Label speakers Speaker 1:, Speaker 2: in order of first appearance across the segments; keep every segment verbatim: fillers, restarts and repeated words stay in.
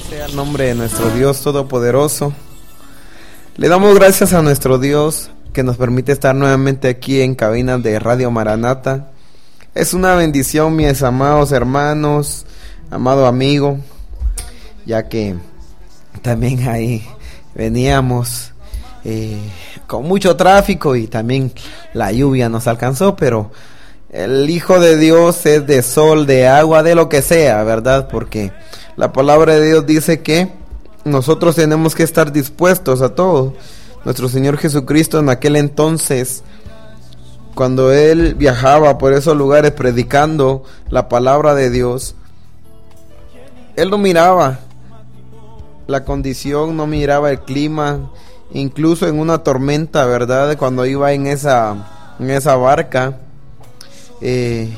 Speaker 1: sea el nombre de nuestro Dios Todopoderoso. Le damos gracias a nuestro Dios que nos permite estar nuevamente aquí en cabinas de Radio Maranata. Es una bendición, mis amados hermanos, amado amigo, ya que también ahí veníamos eh, con mucho tráfico y también la lluvia nos alcanzó, pero el Hijo de Dios es de sol, de agua, de lo que sea, ¿verdad? Porque la palabra de Dios dice que nosotros tenemos que estar dispuestos a todo. Nuestro Señor Jesucristo en aquel entonces, cuando Él viajaba por esos lugares predicando la palabra de Dios, Él no miraba la condición, no miraba el clima, incluso en una tormenta, ¿verdad? Cuando iba en esa, en esa barca, eh,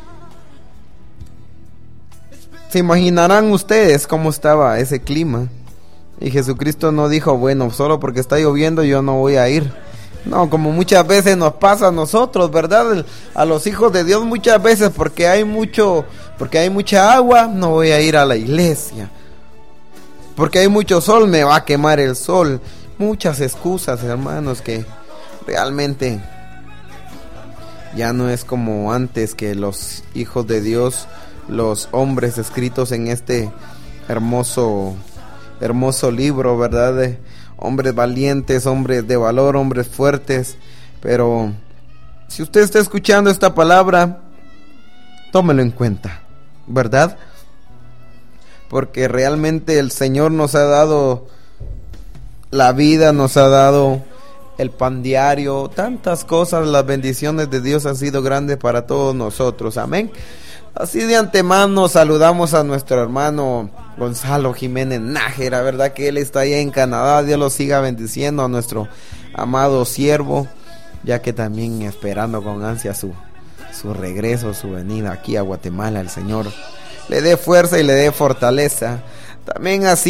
Speaker 1: se imaginarán ustedes cómo estaba ese clima. Y Jesucristo no dijo, bueno, solo porque está lloviendo yo no voy a ir. No, como muchas veces nos pasa a nosotros, ¿verdad? A los hijos de Dios muchas veces, porque hay mucho, porque hay mucha agua, no voy a ir a la iglesia. Porque hay mucho sol, me va a quemar el sol. Muchas excusas, hermanos, que realmente ya no es como antes, que los hijos de Dios, los hombres escritos en este hermoso, hermoso libro, ¿verdad? De hombres valientes, hombres de valor, hombres fuertes. Pero si usted está escuchando esta palabra, tómelo en cuenta, ¿verdad? Porque realmente el Señor nos ha dado la vida, nos ha dado el pan diario, tantas cosas. Las bendiciones de Dios han sido grandes para todos nosotros, amén. Así de antemano saludamos a nuestro hermano Gonzalo Jiménez Nájera, verdad que él está allá en Canadá. Dios lo siga bendiciendo, a nuestro amado siervo, ya que también esperando con ansia su, su regreso, su venida aquí a Guatemala. El Señor le dé fuerza y le dé fortaleza. También así